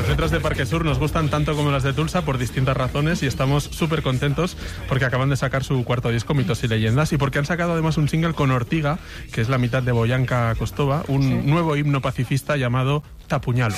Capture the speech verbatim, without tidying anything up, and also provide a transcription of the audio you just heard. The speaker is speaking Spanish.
letras de Parque Sur nos gustan tanto como las de Tulsa por distintas razones y estamos súper contentos porque acaban de sacar su cuarto disco, Mitos y Leyendas, y porque han sacado además un single con Ortiga, que es la mitad de Boyanka Kostova, un sí. nuevo himno pacifista llamado Tapuñalo.